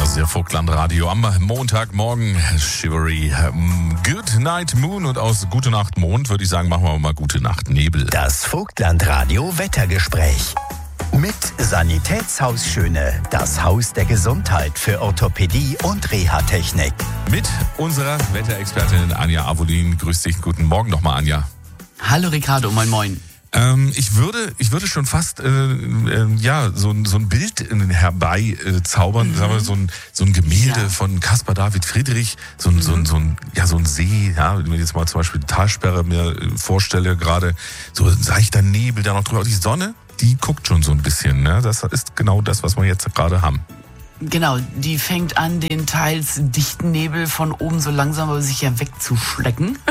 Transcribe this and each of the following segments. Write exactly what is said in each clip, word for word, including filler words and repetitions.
ist Ihr Vogtlandradio am Montagmorgen. Shivery, Good Night Moon, und aus Gute Nacht Mond würde ich sagen, machen wir mal Gute Nacht Nebel. Das Vogtlandradio Wettergespräch. Mit Sanitätshaus Schöne, das Haus der Gesundheit für Orthopädie und Reha-Technik. Mit unserer Wetterexpertin Anja Avolin. Grüß dich, guten Morgen nochmal, Anja. Hallo Ricardo, moin moin. Ähm, ich würde, ich würde schon fast, äh, äh, ja, so, so ein Bild herbei äh, zaubern, mhm. sagen wir, so ein, so ein Gemälde ja. von Caspar David Friedrich, so ein, mhm. so ein, so ein, ja, so ein See, ja, wenn ich jetzt mal zum Beispiel die Talsperre mir vorstelle, gerade so ein seichter Nebel da noch drüber, die Sonne, die guckt schon so ein bisschen, ne? Das ist genau das, was wir jetzt gerade haben. Genau, die fängt an, den teils dichten Nebel von oben so langsam aber sicher wegzuschlecken.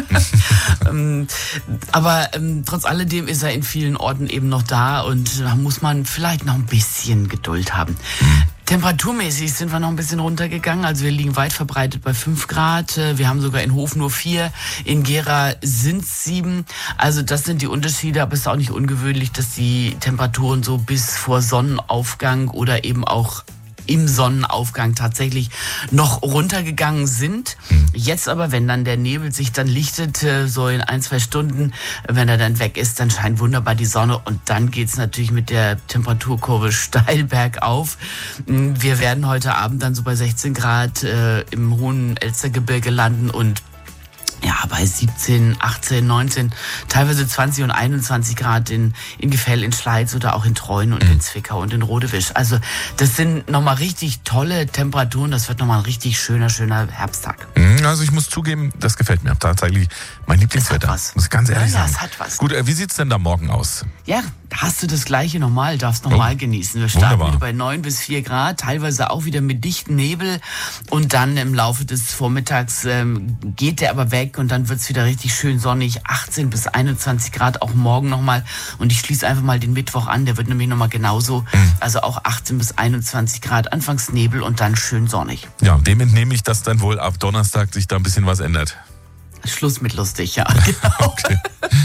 ähm, aber ähm, trotz alledem ist er in vielen Orten eben noch da, und da muss man vielleicht noch ein bisschen Geduld haben. Temperaturmäßig sind wir noch ein bisschen runtergegangen, also wir liegen weit verbreitet bei fünf Grad, wir haben sogar in Hof nur vier, in Gera sind es sieben, also das sind die Unterschiede, aber es ist auch nicht ungewöhnlich, dass die Temperaturen so bis vor Sonnenaufgang oder eben auch im Sonnenaufgang tatsächlich noch runtergegangen sind. Jetzt aber, wenn dann der Nebel sich dann lichtet, so in ein, zwei Stunden, wenn er dann weg ist, dann scheint wunderbar die Sonne, und dann geht's natürlich mit der Temperaturkurve steil bergauf. Wir werden heute Abend dann so bei sechzehn Grad äh, im hohen Elstergebirge landen und ja, bei siebzehn, achtzehn, neunzehn, teilweise zwanzig und einundzwanzig Grad in, in Gefell, in Schleiz oder auch in Treuen und in Zwickau und in Rodewisch. Also das sind nochmal richtig tolle Temperaturen. Das wird nochmal ein richtig schöner, schöner Herbsttag. Also ich muss zugeben, das gefällt mir tatsächlich mein Lieblingswetter. Was. Muss ich ganz ehrlich ja, ja, sagen. es hat was. Gut, wie sieht's denn da morgen aus? Ja, hast du das Gleiche nochmal, darfst nochmal oh, genießen. Wir starten wunderbar. wieder bei neun bis vier Grad, teilweise auch wieder mit dichten Nebel, und dann im Laufe des Vormittags ähm, geht der aber weg, und dann wird's wieder richtig schön sonnig, achtzehn bis einundzwanzig Grad, auch morgen nochmal, und ich schließe einfach mal den Mittwoch an, der wird nämlich nochmal genauso, mhm. also auch achtzehn bis einundzwanzig Grad, anfangs Nebel und dann schön sonnig. Ja, dem entnehme ich, dass dann wohl ab Donnerstag sich da ein bisschen was ändert. Schluss mit lustig, ja, genau. Okay.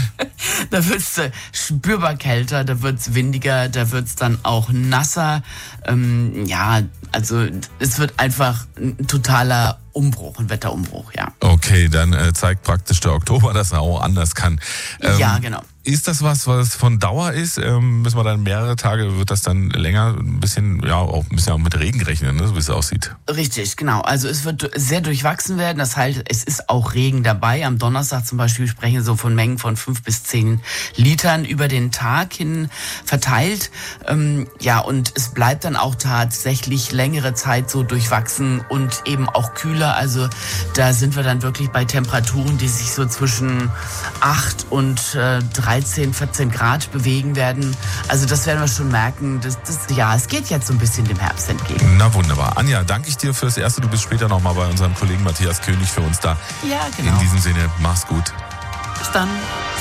Da wird's äh, spürbar kälter, da wird's windiger, da wird's dann auch nasser. Ähm, ja, also es wird einfach ein totaler Umbruch, ein Wetterumbruch, ja. Okay, dann äh, zeigt praktisch der Oktober, dass er auch anders kann. Ähm, ja, genau. Ist das was, was von Dauer ist? Ähm, müssen wir dann mehrere Tage, wird das dann länger, ein bisschen, ja, auch ein bisschen auch mit Regen rechnen, ne, so wie es aussieht? Richtig, genau. Also es wird sehr durchwachsen werden. Das heißt, es ist auch Regen dabei. Am Donnerstag zum Beispiel sprechen wir so von Mengen von fünf bis zehn Litern über den Tag hin verteilt. Ähm, ja, und es bleibt dann auch tatsächlich längere Zeit so durchwachsen und eben auch kühler. Also da sind wir dann wirklich bei Temperaturen, die sich so zwischen acht und äh, dreizehn, vierzehn Grad bewegen werden. Also das werden wir schon merken. Das, das, ja, es geht jetzt so ein bisschen dem Herbst entgegen. Na wunderbar. Anja, danke ich dir fürs Erste. Du bist später nochmal bei unserem Kollegen Matthias König für uns da. Ja, genau. In diesem Sinne, mach's gut. Bis dann.